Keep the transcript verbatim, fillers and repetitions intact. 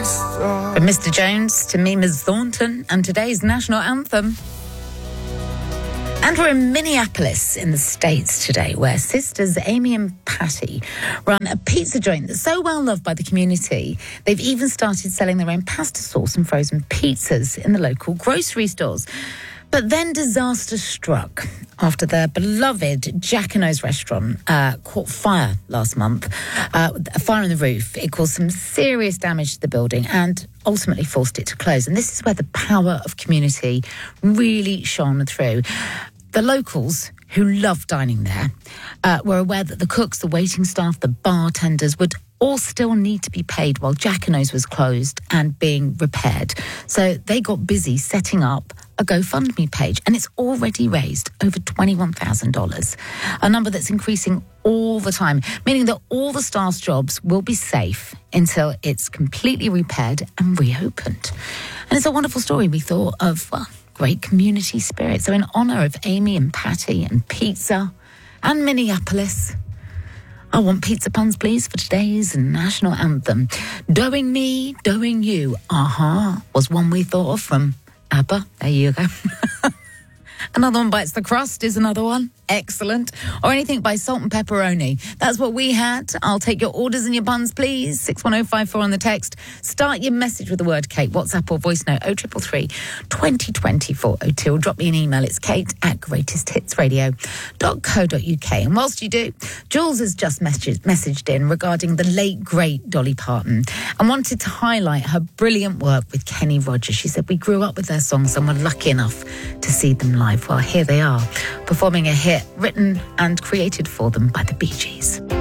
From Mister Jones to me, Miz Thornton, and today's national anthem. And we're in Minneapolis in the States today, where sisters Amy and Patty run a pizza joint that's so well loved by the community, they've even started selling their own pasta sauce and frozen pizzas in the local grocery stores. But then disaster struck after their beloved Jack and O's restaurant uh, caught fire last month. Uh, a fire on the roof. It caused some serious damage to the building and ultimately forced it to close. And this is where the power of community really shone through. The locals, who love dining there, uh, were aware that the cooks, the waiting staff, the bartenders would all still need to be paid while Jack and O's was closed and being repaired. So they got busy setting up a GoFundMe page, and it's already raised over twenty-one thousand dollars, a number that's increasing all the time, meaning that all the staff's jobs will be safe until it's completely repaired and reopened. And it's a wonderful story, we thought, of, well, great community spirit. So in honour of Amy and Patty and pizza and Minneapolis, I want pizza puns, please, for today's national anthem. Doing me, doing you, aha, was one we thought of from ABBA. There you go. Another one bites the crust is another one. Excellent. Or anything by Salt and Pepperoni. That's what we had. I'll take your orders and your puns, please. six one oh five four on the text. Start your message with the word Kate. WhatsApp or voice note oh three three three, twenty twenty, four oh two. Or drop me an email. It's kate at greatest hits radio dot co dot uk. And whilst you do, Jules has just messaged, messaged in regarding the late, great Dolly Parton and wanted to highlight her brilliant work with Kenny Rogers. She said, we grew up with their songs and were lucky enough to see them live. Well, here they are, performing a hit written and created for them by the Bee Gees.